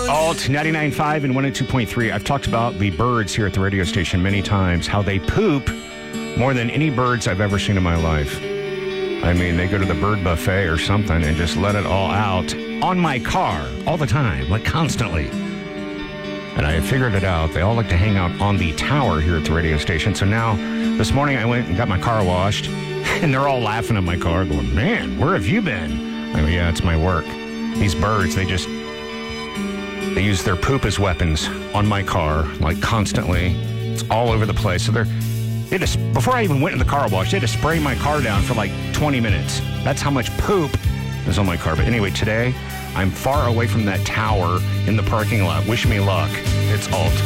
Alt 99.5 and 102.3. I've talked about the birds here at the radio station many times, how they poop more than any birds I've ever seen in my life. I mean, they go to the bird buffet or something and just let it all out on my car all the time, like constantly. And I figured it out. They all like to hang out on the tower here at the radio station. So now, this morning I went and got my car washed, and they're all laughing at my car going, man, where have you been? I go, yeah, it's my work. These birds, they use their poop as weapons on my car, like constantly. It's all over the place. So before I even went in the car wash, they had to spray my car down for like 20 minutes. That's how much poop is on my car. But anyway, today, I'm far away from that tower in the parking lot. Wish me luck. It's Alt.